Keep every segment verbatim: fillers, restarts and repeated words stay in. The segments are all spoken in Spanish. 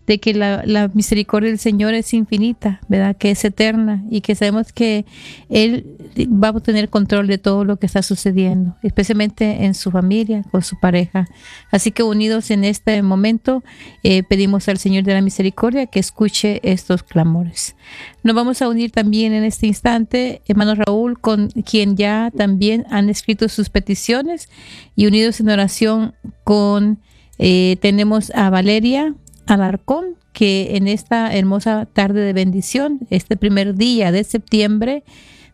de que la, la misericordia del Señor es infinita, ¿verdad? Que es eterna y que sabemos que Él va a tener control de todo lo que está sucediendo, especialmente en su familia, con su pareja. Así que unidos en este momento, eh, pedimos al Señor de la misericordia que escuche estos clamores. Nos vamos a unir también en este instante, hermano Raúl, con quien ya también han escrito sus peticiones, y unidos en oración con, eh, tenemos a Valeria Alarcón, que en esta hermosa tarde de bendición, este primer día de septiembre,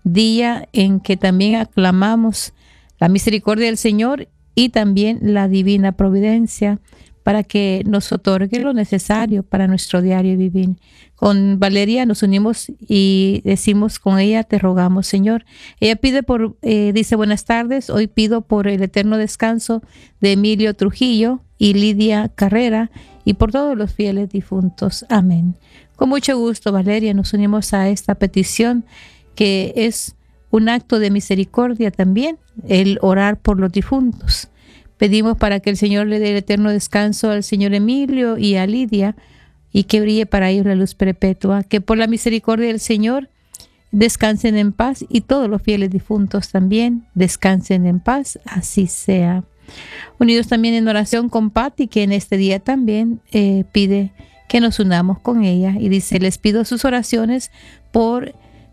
día en que también aclamamos la misericordia del Señor y también la divina providencia para que nos otorgue lo necesario para nuestro diario vivir. Con Valeria nos unimos y decimos con ella, te rogamos, Señor. Ella pide por, eh, dice, buenas tardes, hoy pido por el eterno descanso de Emilio Trujillo y Lidia Carrera, y por todos los fieles difuntos. Amén. Con mucho gusto, Valeria, nos unimos a esta petición, que es un acto de misericordia también, el orar por los difuntos. Pedimos para que el Señor le dé el eterno descanso al señor Emilio y a Lidia, y que brille para ellos la luz perpetua, que por la misericordia del Señor descansen en paz, y todos los fieles difuntos también descansen en paz, así sea. Unidos también en oración con Patti, que en este día también eh, pide que nos unamos con ella, y dice, les pido sus oraciones por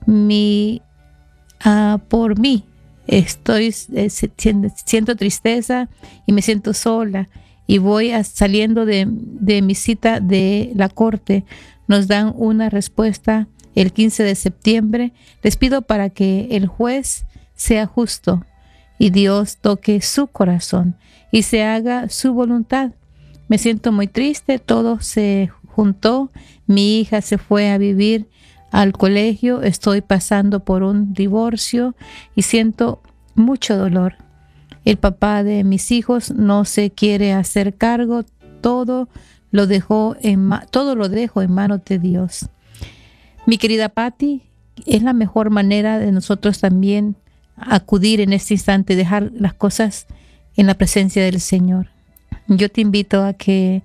mi, uh, por mí. Estoy, eh, siento tristeza y me siento sola, y voy a, saliendo de, de mi cita de la corte. Nos dan una respuesta el quince de septiembre. Les pido para que el juez sea justo y Dios toque su corazón y se haga su voluntad. Me siento muy triste, todo se juntó. Mi hija se fue a vivir al colegio, estoy pasando por un divorcio y siento mucho dolor. El papá de mis hijos no se quiere hacer cargo, todo lo dejó en todo lo dejo en manos de Dios. Mi querida Patti, es la mejor manera de nosotros también acudir en este instante, dejar las cosas en la presencia del Señor. Yo te invito a que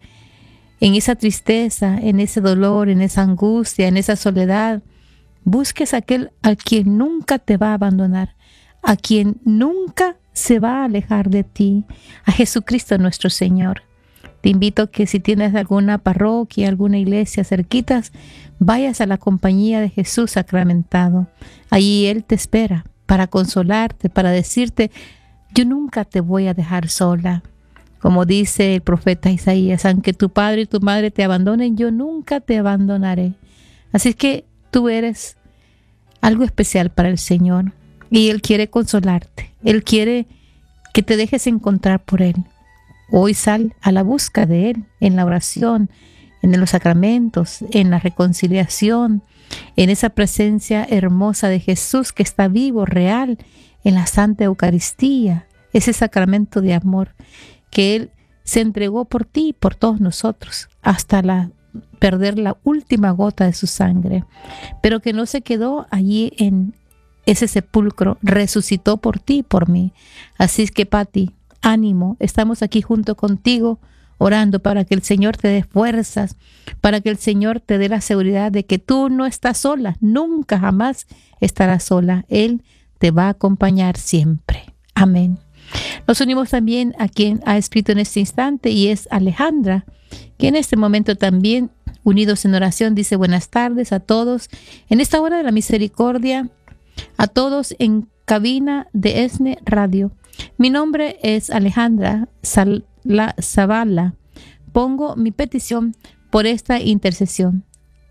en esa tristeza, en ese dolor, en esa angustia, en esa soledad, busques a aquel a quien nunca te va a abandonar, a quien nunca se va a alejar de ti, a Jesucristo nuestro Señor. Te invito a que si tienes alguna parroquia, alguna iglesia cerquitas, vayas a la compañía de Jesús sacramentado. Allí Él te espera para consolarte, para decirte, yo nunca te voy a dejar sola. Como dice el profeta Isaías, aunque tu padre y tu madre te abandonen, yo nunca te abandonaré. Así que tú eres algo especial para el Señor y Él quiere consolarte. Él quiere que te dejes encontrar por Él. Hoy sal a la busca de Él en la oración, en los sacramentos, en la reconciliación, en esa presencia hermosa de Jesús que está vivo, real, en la Santa Eucaristía, ese sacramento de amor que Él se entregó por ti y por todos nosotros hasta la, perder la última gota de su sangre, pero que no se quedó allí en ese sepulcro, resucitó por ti y por mí. Así es que, Patti, ánimo, estamos aquí junto contigo orando para que el Señor te dé fuerzas, para que el Señor te dé la seguridad de que tú no estás sola, nunca jamás estarás sola. Él te va a acompañar siempre. Amén. Nos unimos también a quien ha escrito en este instante, y es Alejandra, que en este momento también, unidos en oración, dice buenas tardes a todos en esta hora de la misericordia, a todos en cabina de ESNE Radio. Mi nombre es Alejandra Sal La Zavala. Pongo mi petición por esta intercesión,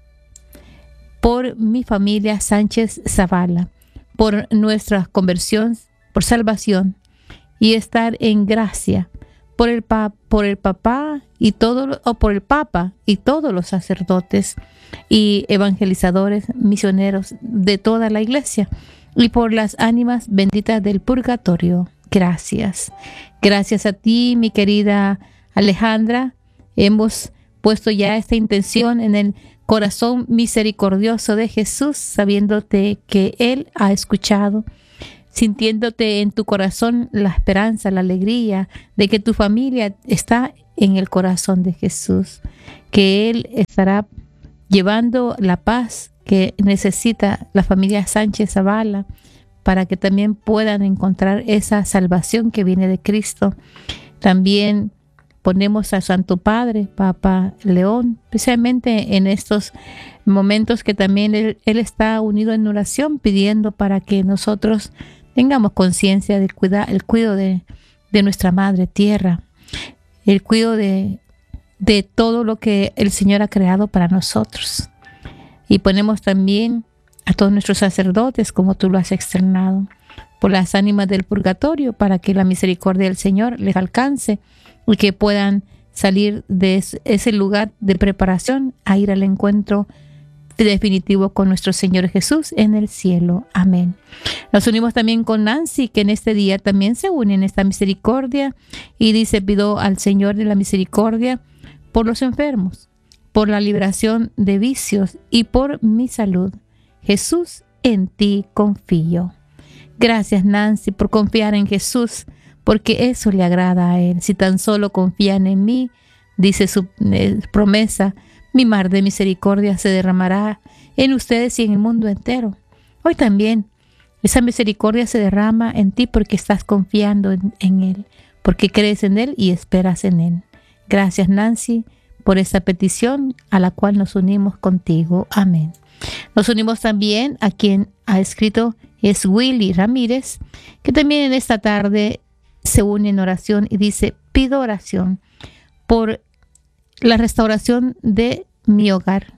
por mi familia Sánchez Zavala, por nuestra conversión, por salvación y estar en gracia, por el pa, por el papá y todo, o por el papa y todos los sacerdotes y evangelizadores misioneros de toda la iglesia, y por las ánimas benditas del purgatorio. Gracias. Gracias a ti, mi querida Alejandra. Hemos puesto ya esta intención en el corazón misericordioso de Jesús, sabiéndote que Él ha escuchado, sintiéndote en tu corazón la esperanza, la alegría de que tu familia está en el corazón de Jesús, que Él estará llevando la paz que necesita la familia Sánchez Zavala para que también puedan encontrar esa salvación que viene de Cristo. También ponemos a Santo Padre, Papa León, especialmente en estos momentos que también él, él está unido en oración, pidiendo para que nosotros tengamos conciencia del cuida, el cuidado de, de nuestra Madre Tierra, el cuidado de, de todo lo que el Señor ha creado para nosotros. Y ponemos también a todos nuestros sacerdotes, como tú lo has externado, por las ánimas del purgatorio, para que la misericordia del Señor les alcance y que puedan salir de ese lugar de preparación a ir al encuentro definitivo con nuestro Señor Jesús en el cielo. Amén. Nos unimos también con Nancy, que en este día también se une en esta misericordia y dice: pido al Señor de la misericordia por los enfermos, por la liberación de vicios y por mi salud. Jesús, en ti confío. Gracias, Nancy, por confiar en Jesús, porque eso le agrada a Él. Si tan solo confían en mí, dice su eh, promesa, mi mar de misericordia se derramará en ustedes y en el mundo entero. Hoy también esa misericordia se derrama en ti porque estás confiando en, en Él, porque crees en Él y esperas en Él. Gracias, Nancy, por esta petición a la cual nos unimos contigo. Amén. Nos unimos también a quien ha escrito, es Willy Ramírez, que también en esta tarde se une en oración y dice: pido oración por la restauración de mi hogar,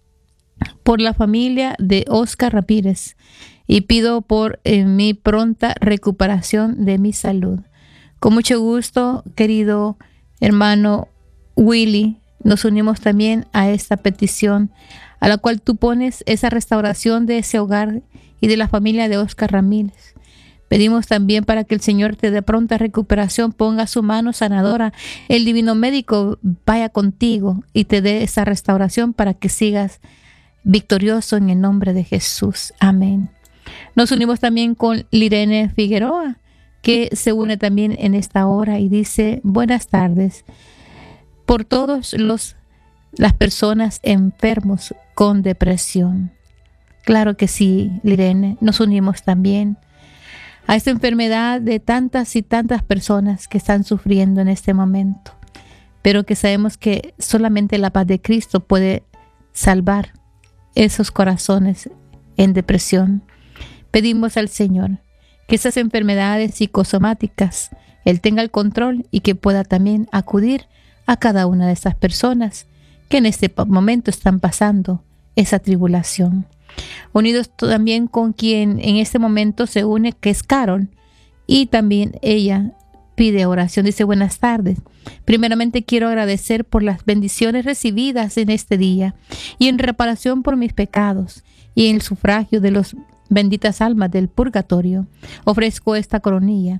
por la familia de Oscar Ramírez, y pido por eh, mi pronta recuperación de mi salud. Con mucho gusto, querido hermano Willy, nos unimos también a esta petición a la cual tú pones esa restauración de ese hogar y de la familia de Oscar Ramírez. Pedimos también para que el Señor te dé pronta recuperación, ponga su mano sanadora, el divino médico vaya contigo y te dé esa restauración para que sigas victorioso en el nombre de Jesús. Amén. Nos unimos también con Lirene Figueroa, que se une también en esta hora y dice: buenas tardes. Por todos los las personas enfermos con depresión. Claro que sí, Lirene, nos unimos también a esta enfermedad de tantas y tantas personas que están sufriendo en este momento, pero que sabemos que solamente la paz de Cristo puede salvar esos corazones en depresión. Pedimos al Señor que esas enfermedades psicosomáticas Él tenga el control y que pueda también acudir a cada una de esas personas que en este momento están pasando esa tribulación. Unidos también con quien en este momento se une, que es Carol, y también ella pide oración. Dice: buenas tardes. Primeramente quiero agradecer por las bendiciones recibidas en este día y en reparación por mis pecados y en el sufragio de las benditas almas del purgatorio. Ofrezco esta coronilla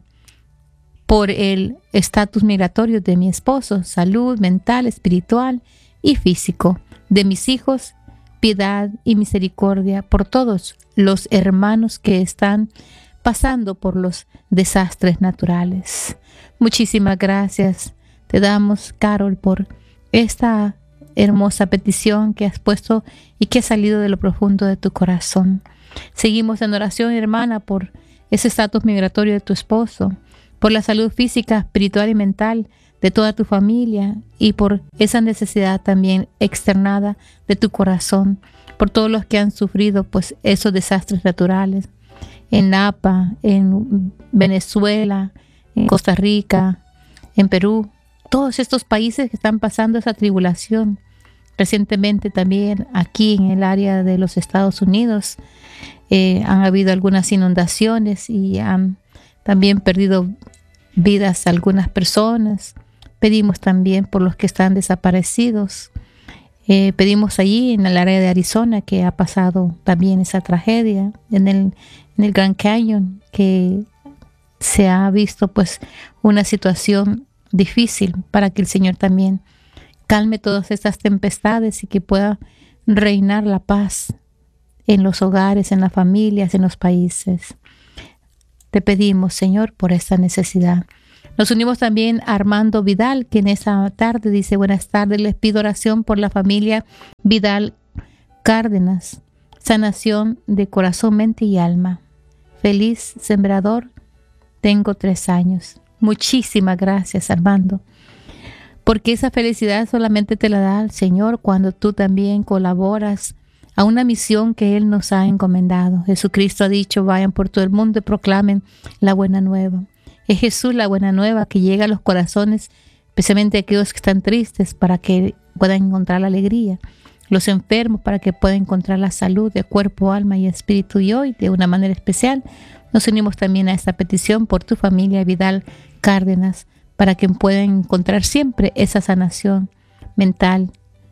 por el estatus migratorio de mi esposo, salud mental, espiritual y físico, de mis hijos, piedad y misericordia por todos los hermanos que están pasando por los desastres naturales. Muchísimas gracias te damos, Carol, por esta hermosa petición que has puesto y que ha salido de lo profundo de tu corazón. Seguimos en oración, hermana, por ese estatus migratorio de tu esposo, por la salud física, espiritual y mental de toda tu familia y por esa necesidad también externada de tu corazón, por todos los que han sufrido pues esos desastres naturales en Napa, en Venezuela, en Costa Rica, en Perú, todos estos países que están pasando esa tribulación. Recientemente también aquí en el área de los Estados Unidos eh, han habido algunas inundaciones y han también perdido vidas algunas personas. Pedimos también por los que están desaparecidos. Eh, pedimos allí en el área de Arizona, que ha pasado también esa tragedia, en el, en el Grand Canyon, que se ha visto pues una situación difícil, para que el Señor también calme todas estas tempestades y que pueda reinar la paz en los hogares, en las familias, en los países. Te pedimos, Señor, por esta necesidad. Nos unimos también a Armando Vidal, que en esta tarde dice: buenas tardes, les pido oración por la familia Vidal Cárdenas, sanación de corazón, mente y alma. Feliz sembrador, tengo tres años. Muchísimas gracias, Armando, porque esa felicidad solamente te la da el Señor cuando tú también colaboras a una misión que Él nos ha encomendado. Jesucristo ha dicho: vayan por todo el mundo y proclamen la buena nueva. Es Jesús la buena nueva que llega a los corazones, especialmente aquellos que están tristes, para que puedan encontrar la alegría. Los enfermos para que puedan encontrar la salud de cuerpo, alma y espíritu. Y hoy, de una manera especial, nos unimos también a esta petición por tu familia Vidal Cárdenas, para que puedan encontrar siempre esa sanación mental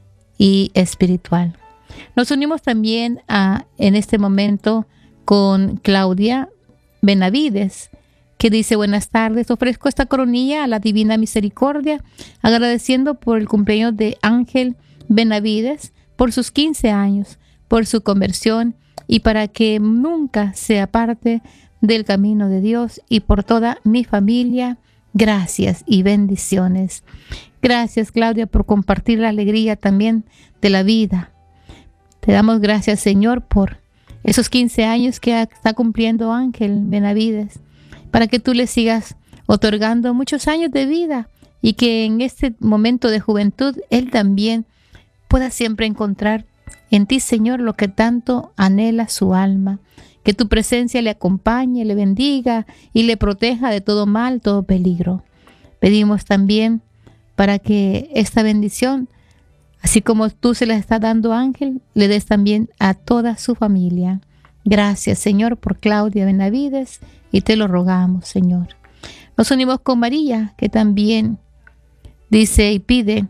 y espiritual. Nos unimos también a, en este momento con Claudia Benavides, que dice: buenas tardes, ofrezco esta coronilla a la Divina Misericordia, agradeciendo por el cumpleaños de Ángel Benavides, por sus quince años, por su conversión y para que nunca sea parte del camino de Dios, y por toda mi familia. Gracias y bendiciones. Gracias, Claudia, por compartir la alegría también de la vida. Te damos gracias, Señor, por esos quince años que está cumpliendo Ángel Benavides, para que tú le sigas otorgando muchos años de vida y que en este momento de juventud él también pueda siempre encontrar en ti, Señor, lo que tanto anhela su alma. Que tu presencia le acompañe, le bendiga y le proteja de todo mal, todo peligro. Pedimos también para que esta bendición, así como tú se la estás dando a Ángel, le des también a toda su familia. Gracias, Señor, por Claudia Benavides, y te lo rogamos, Señor. Nos unimos con María, que también dice y pide: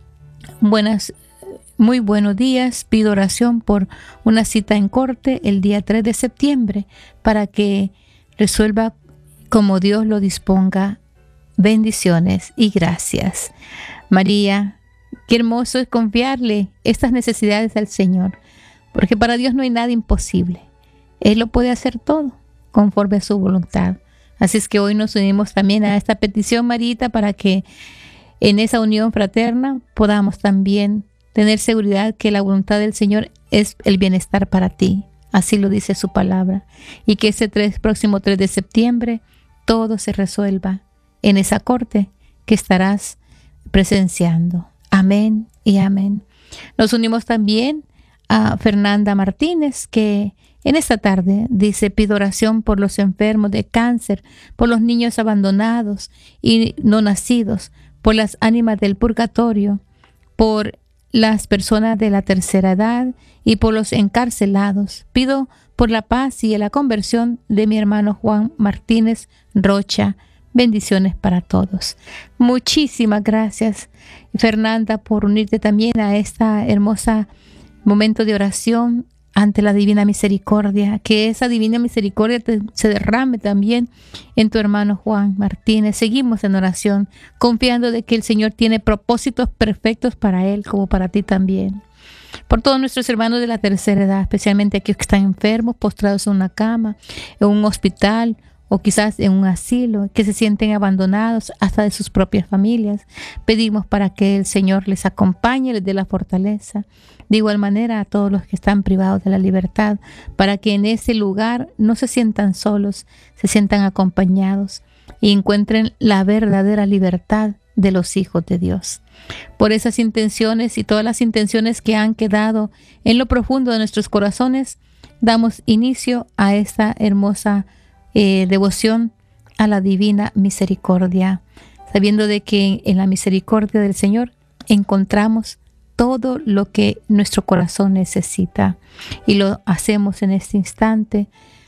buenas Muy buenos días, pido oración por una cita en corte el día tres de septiembre para que resuelva como Dios lo disponga. Bendiciones y gracias. María, qué hermoso es confiarle estas necesidades al Señor, porque para Dios no hay nada imposible. Él lo puede hacer todo conforme a su voluntad. Así es que hoy nos unimos también a esta petición, Marita, para que en esa unión fraterna podamos también tener seguridad que la voluntad del Señor es el bienestar para ti. Así lo dice su palabra. Y que ese tres, próximo tres de septiembre todo se resuelva en esa corte que estarás presenciando. Amén y amén. Nos unimos también a Fernanda Martínez, que en esta tarde dice: pido oración por los enfermos de cáncer, por los niños abandonados y no nacidos, por las ánimas del purgatorio, por las personas de la tercera edad y por los encarcelados. Pido por la paz y la conversión de mi hermano Juan Martínez Rocha. Bendiciones para todos. Muchísimas gracias, Fernanda, por unirte también a esta hermosa momento de oración ante la Divina Misericordia. Que esa Divina Misericordia te, se derrame también en tu hermano Juan Martínez. Seguimos en oración, confiando de que el Señor tiene propósitos perfectos para él, como para ti también. Por todos nuestros hermanos de la tercera edad, especialmente aquellos que están enfermos, postrados en una cama, en un hospital o quizás en un asilo, que se sienten abandonados hasta de sus propias familias. Pedimos para que el Señor les acompañe, les dé la fortaleza. De igual manera a todos los que están privados de la libertad, para que en ese lugar no se sientan solos, se sientan acompañados y encuentren la verdadera libertad de los hijos de Dios. Por esas intenciones y todas las intenciones que han quedado en lo profundo de nuestros corazones, damos inicio a esta hermosa eh, devoción a la Divina Misericordia, sabiendo de que en la misericordia del Señor encontramos todo lo que nuestro corazón necesita, y lo hacemos en este instante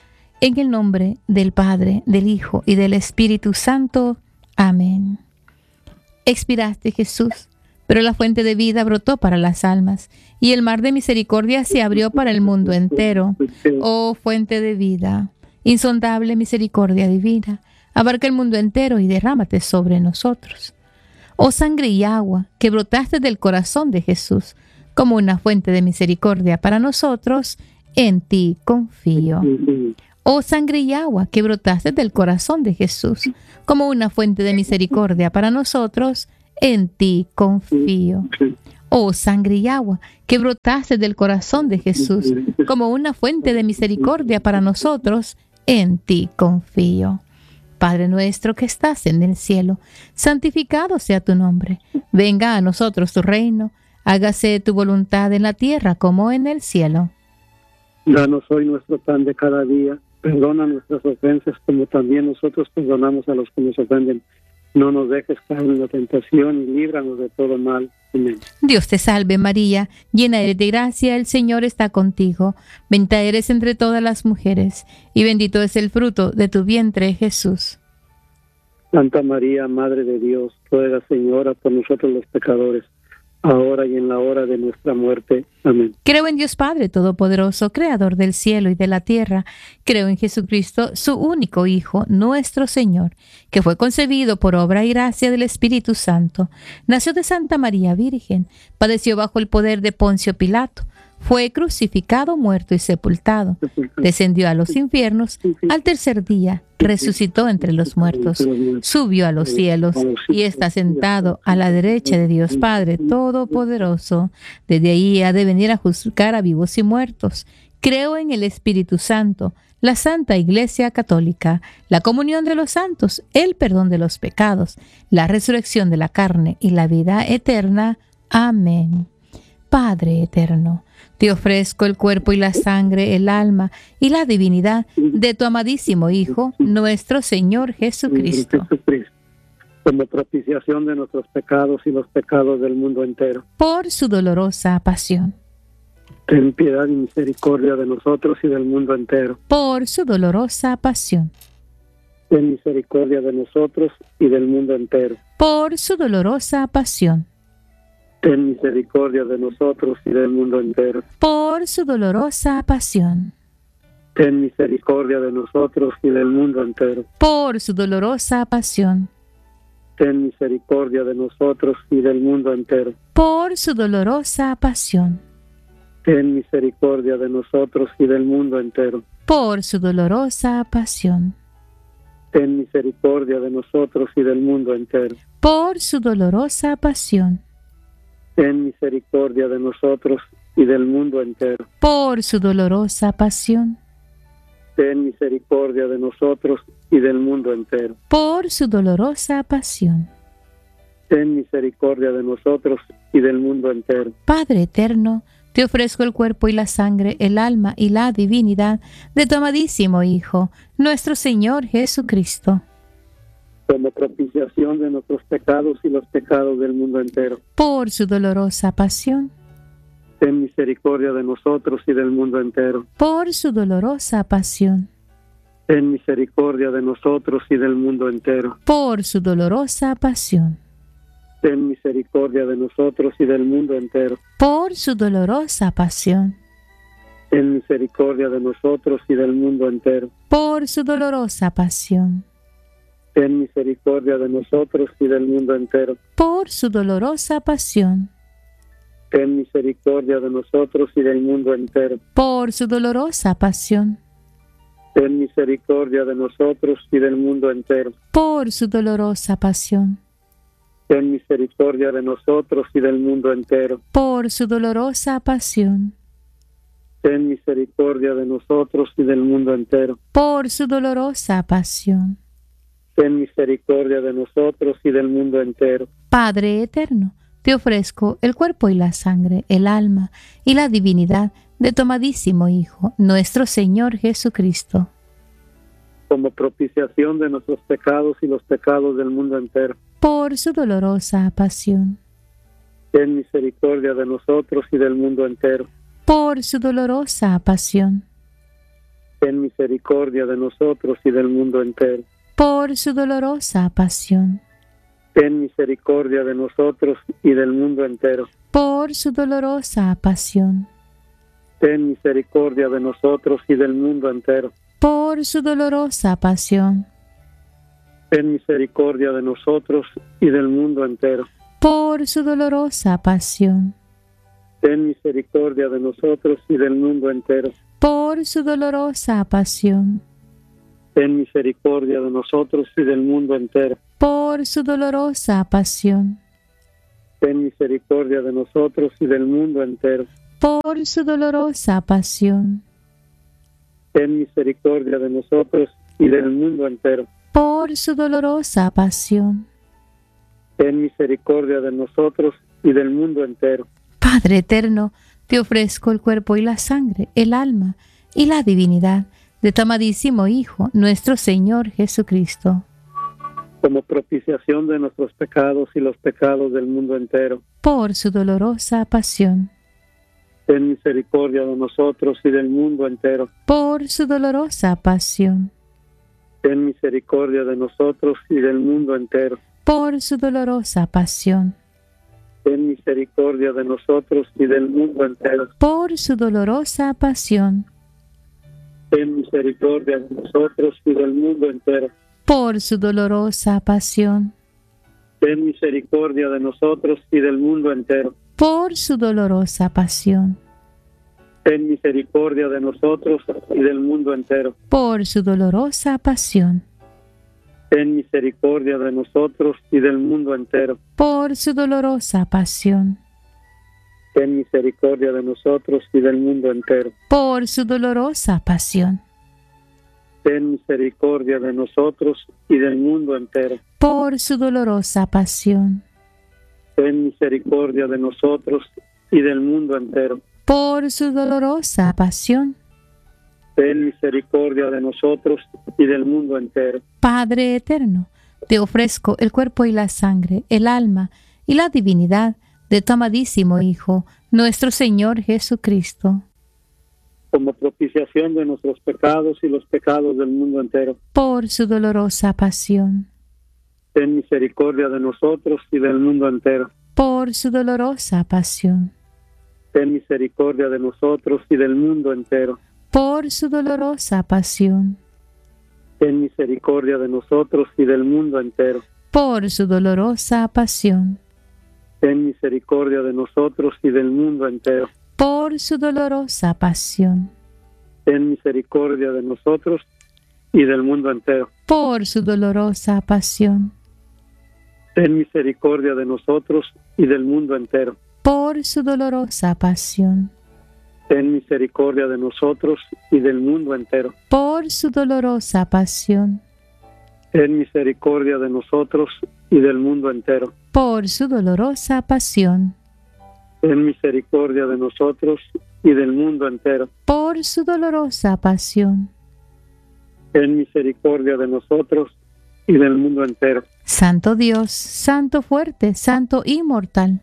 en el nombre del Padre, del Hijo y del Espíritu Santo. Amén. Expiraste, Jesús, pero la fuente de vida brotó para las almas, y el mar de misericordia se abrió para el mundo entero. Oh fuente de vida, insondable misericordia divina, abarca el mundo entero y derrámate sobre nosotros. Oh sangre y agua que brotaste del corazón de Jesús como una fuente de misericordia para nosotros, en ti confío. Oh sangre y agua que brotaste del corazón de Jesús, como una fuente de misericordia para nosotros, en ti confío. Oh sangre y agua que brotaste del corazón de Jesús, como una fuente de misericordia para nosotros, en ti confío. Padre nuestro que estás en el cielo, santificado sea tu nombre. Venga a nosotros tu reino, hágase tu voluntad en la tierra como en el cielo. Danos hoy nuestro pan de cada día. Perdona nuestras ofensas como también nosotros perdonamos a los que nos ofenden. No nos dejes caer en la tentación y líbranos de todo mal. Amén. Dios te salve María, llena eres de gracia, el Señor está contigo. Bendita eres entre todas las mujeres, y bendito es el fruto de tu vientre, Jesús. Santa María, Madre de Dios, ruega, Señora, por nosotros los pecadores, ahora y en la hora de nuestra muerte. Amén. Creo en Dios Padre Todopoderoso, Creador del cielo y de la tierra. Creo en Jesucristo, su único Hijo, nuestro Señor, que fue concebido por obra y gracia del Espíritu Santo. Nació de Santa María Virgen, padeció bajo el poder de Poncio Pilato, fue crucificado, muerto y sepultado, descendió a los infiernos, al tercer día resucitó entre los muertos, subió a los cielos y está sentado a la derecha de Dios Padre Todopoderoso. Desde ahí ha de venir a juzgar a vivos y muertos. Creo en el Espíritu Santo, la Santa Iglesia Católica, la comunión de los santos, el perdón de los pecados, la resurrección de la carne y la vida eterna. Amén. Padre eterno, te ofrezco el cuerpo y la sangre, el alma y la divinidad de tu amadísimo Hijo, nuestro Señor Jesucristo, como propiciación de nuestros pecados y los pecados del mundo entero. Por su dolorosa pasión. Ten piedad y misericordia de nosotros y del mundo entero. Por su dolorosa pasión. Ten misericordia de nosotros y del mundo entero. Por su dolorosa pasión. Ten misericordia de nosotros y del mundo entero. Por su dolorosa pasión. Ten misericordia de nosotros y del mundo entero. Por su dolorosa pasión. Ten misericordia de nosotros y del mundo entero. Por su dolorosa pasión. Ten misericordia de nosotros y del mundo entero. Por su dolorosa pasión. Ten misericordia de nosotros y del mundo entero. Por su dolorosa pasión. Ten misericordia de nosotros y del mundo entero. Por su dolorosa pasión. Ten misericordia de nosotros y del mundo entero. Por su dolorosa pasión. Ten misericordia de nosotros y del mundo entero. Padre eterno, te ofrezco el cuerpo y la sangre, el alma y la divinidad de tu amadísimo Hijo, nuestro Señor Jesucristo, como propiciación de nuestros pecados y los pecados del mundo entero. Por su dolorosa pasión. Ten misericordia de nosotros y del mundo entero. Por su dolorosa pasión. Ten misericordia de nosotros y del mundo entero. Por su dolorosa pasión. Ten misericordia de nosotros y del mundo entero. Por su dolorosa pasión. Ten misericordia de nosotros y del mundo entero. Por su dolorosa pasión. Ten misericordia de nosotros y del mundo entero. Por su dolorosa pasión. Ten misericordia de nosotros y del mundo entero. Por su dolorosa pasión. Ten misericordia de nosotros y del mundo entero. Por su dolorosa pasión. Ten misericordia de nosotros y del mundo entero. Por su dolorosa pasión. Ten misericordia de nosotros y del mundo entero. Por su dolorosa pasión. Ten misericordia de nosotros y del mundo entero. Padre eterno, te ofrezco el cuerpo y la sangre, el alma y la divinidad de tu amadísimo Hijo, nuestro Señor Jesucristo, como propiciación de nuestros pecados y los pecados del mundo entero. Por su dolorosa pasión. Ten misericordia de nosotros y del mundo entero. Por su dolorosa pasión. Ten misericordia de nosotros y del mundo entero. Por su dolorosa pasión. Ten misericordia de nosotros y del mundo entero. Por su dolorosa pasión. Ten misericordia de nosotros y del mundo entero. Por su dolorosa pasión. Ten misericordia de nosotros y del mundo entero. Por su dolorosa pasión. Ten misericordia de nosotros y del mundo entero. Por su dolorosa pasión. ten misericordia de nosotros y del mundo entero. Por su dolorosa pasión. Ten misericordia de nosotros y del mundo entero. Por su dolorosa pasión. Ten misericordia de nosotros y del mundo entero. Por su dolorosa pasión. Ten misericordia de nosotros y del mundo entero. Padre eterno, te ofrezco el cuerpo y la sangre, el alma y la divinidad de tu amadísimo Hijo, nuestro Señor Jesucristo, como propiciación de nuestros pecados y los pecados del mundo entero. Por su dolorosa pasión. Ten misericordia de nosotros y del mundo entero. Por su dolorosa pasión. Ten misericordia de nosotros y del mundo entero. Por su dolorosa pasión. Ten misericordia de nosotros y del mundo entero. Por su dolorosa pasión. Ten misericordia de nosotros y del mundo entero. Por su dolorosa pasión. Ten misericordia de nosotros y del mundo entero. Por su dolorosa pasión. Ten misericordia de nosotros y del mundo entero. Por su dolorosa pasión. Ten misericordia de nosotros y del mundo entero. Por su dolorosa pasión. Ten misericordia de nosotros y del mundo entero. Por su dolorosa pasión. Ten misericordia de nosotros y del mundo entero. Por su dolorosa pasión. Ten misericordia de nosotros y del mundo entero. Por su dolorosa pasión. Ten misericordia de nosotros y del mundo entero. Padre eterno, te ofrezco el cuerpo y la sangre, el alma y la divinidad de tu amadísimo Hijo, nuestro Señor Jesucristo, como propiciación de nuestros pecados y los pecados del mundo entero. Por su dolorosa pasión. Ten misericordia de nosotros y del mundo entero. Por su dolorosa pasión. Ten misericordia de nosotros y del mundo entero. Por su dolorosa pasión. Ten misericordia de nosotros y del mundo entero. Por su dolorosa pasión. Ten misericordia de nosotros y del mundo entero. Por su dolorosa pasión. Ten misericordia de nosotros y del mundo entero. Por su dolorosa pasión. Ten misericordia de nosotros y del mundo entero. Por su dolorosa pasión. Ten misericordia de nosotros y del mundo entero. Por su dolorosa pasión. Ten misericordia de nosotros y del mundo entero. Por su dolorosa pasión. Ten misericordia de nosotros y del mundo entero. Por su dolorosa pasión. Ten misericordia de nosotros y del mundo entero. Santo Dios, Santo fuerte, Santo inmortal.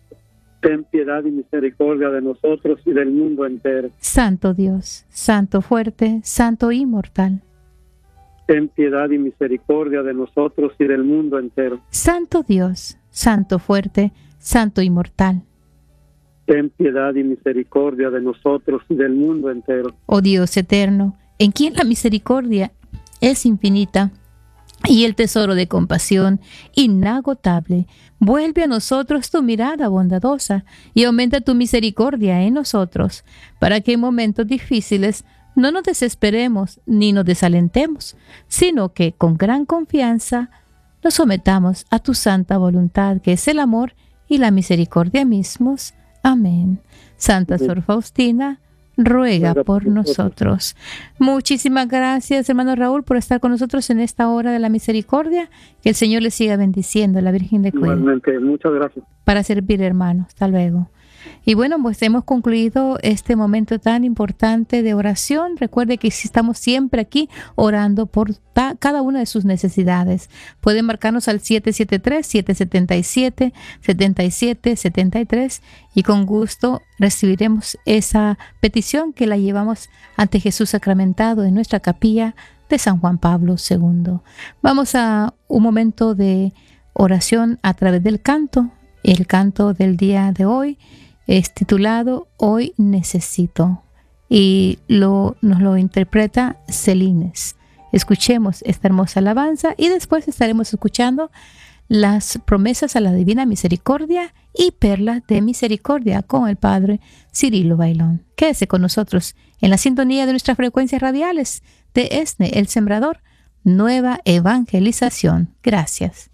Ten piedad y misericordia de nosotros y del mundo entero. Santo Dios, Santo fuerte, Santo inmortal. Ten piedad y misericordia de nosotros y del mundo entero. Santo Dios, Santo fuerte, Santo inmortal. Ten piedad y misericordia de nosotros y del mundo entero. Oh Dios eterno, en quien la misericordia es infinita y el tesoro de compasión inagotable, vuelve a nosotros tu mirada bondadosa y aumenta tu misericordia en nosotros, para que en momentos difíciles no nos desesperemos ni nos desalentemos, sino que con gran confianza nos sometamos a tu santa voluntad, que es el amor y la misericordia mismos. Amén. Santa Sor Faustina, ruega por nosotros. Muchísimas gracias, hermano Raúl, por estar con nosotros en esta hora de la misericordia. Que el Señor le siga bendiciendo, la Virgen le cuide. Igualmente, muchas gracias. Para servir, hermano. Hasta luego. Y bueno, pues hemos concluido este momento tan importante de oración. Recuerde que estamos siempre aquí orando por cada una de sus necesidades. Pueden marcarnos al siete siete tres, siete siete siete, siete siete siete tres y con gusto recibiremos esa petición que la llevamos ante Jesús sacramentado en nuestra capilla de San Juan Pablo segundo. Vamos a un momento de oración a través del canto. El canto del día de hoy es titulado Hoy Necesito y lo, nos lo interpreta Celines. Escuchemos esta hermosa alabanza y después estaremos escuchando las promesas a la divina misericordia y perlas de misericordia con el Padre Cirilo Bailón. Quédese con nosotros en la sintonía de nuestras frecuencias radiales de ESNE, El Sembrador, Nueva Evangelización. Gracias.